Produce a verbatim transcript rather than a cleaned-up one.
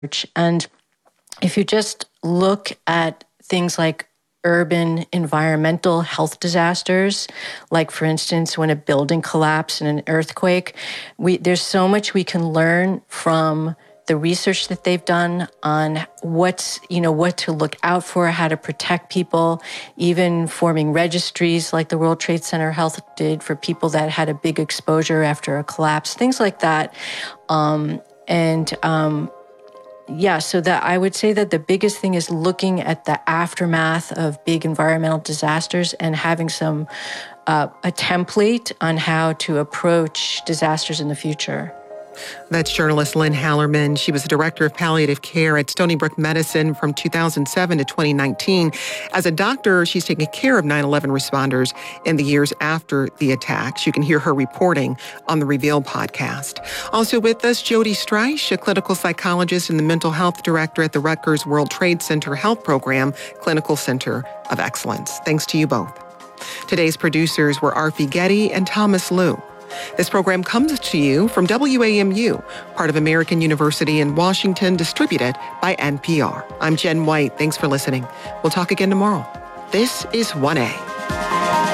And if you just look at things like urban environmental health disasters, like, for instance, when a building collapsed in an earthquake, we, there's so much we can learn from the research that they've done on what's, you know, what to look out for, how to protect people, even forming registries like the World Trade Center Health did for people that had a big exposure after a collapse, things like that. Um, and, um, Yeah, so that I would say that the biggest thing is looking at the aftermath of big environmental disasters and having some uh, a template on how to approach disasters in the future. That's journalist Lynn Hallerman. She was the director of palliative care at Stony Brook Medicine from two thousand seven to twenty nineteen. As a doctor, she's taken care of nine eleven responders in the years after the attacks. You can hear her reporting on the Reveal podcast. Also with us, Jody Streich, a clinical psychologist and the mental health director at the Rutgers World Trade Center Health Program, Clinical Center of Excellence. Thanks to you both. Today's producers were Arfi Getty and Thomas Liu. This program comes to you from W A M U, part of American University in Washington, distributed by N P R. I'm Jen White. Thanks for listening. We'll talk again tomorrow. This is one A.